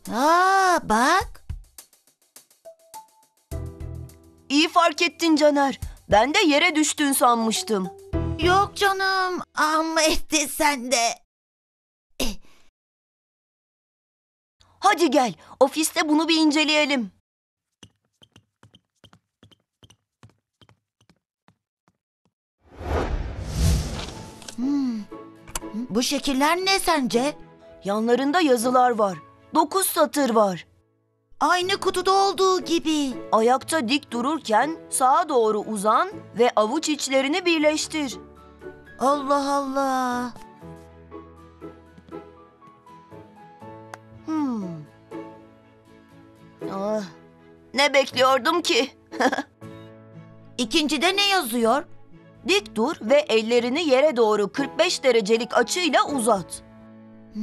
Bak. İyi fark ettin Caner. Ben de yere düştün sanmıştım. Yok canım. Amma etti sen de. Hadi gel, ofiste bunu bir inceleyelim. Bu şekiller ne sence? Yanlarında yazılar var. 9 satır var. Aynı kutuda olduğu gibi. Ayakta dik dururken sağa doğru uzan ve avuç içlerini birleştir. Allah Allah. Ah, ne bekliyordum ki? İkincide ne yazıyor? Dik dur ve ellerini yere doğru 45 derecelik açıyla uzat.